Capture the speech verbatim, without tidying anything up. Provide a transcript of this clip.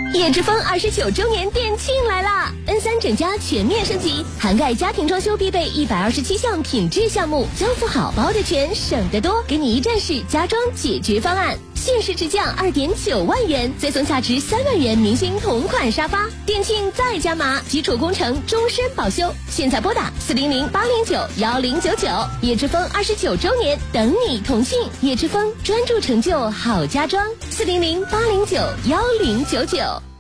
叶之峰二十九周年店庆来啦 ！N 三整家全面升级，涵盖家庭装修必备一百二十七项品质项目，交付好包的全，省得多，给你一站式家装解决方案。限时直降二点九万元，再送价值三万元明星同款沙发。店庆再加码，基础工程终身保修。现在拨打四零零八零九幺零九九。叶之峰二十九周年，等你同庆。叶之峰专注成就好家装，四零零八零九幺零九九。